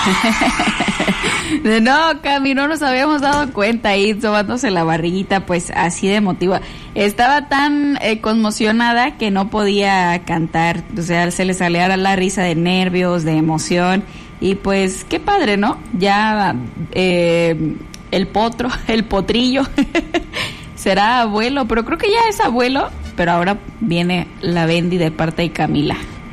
No, Cami, no nos habíamos dado cuenta ahí, sobándose la barriguita, pues así de emotiva. Estaba tan conmocionada que no podía cantar, o sea, se le salía la risa de nervios, de emoción, y pues qué padre, ¿no? Ya el potrillo, será abuelo, pero creo que ya es abuelo, pero ahora viene la Bendy de parte de Camila.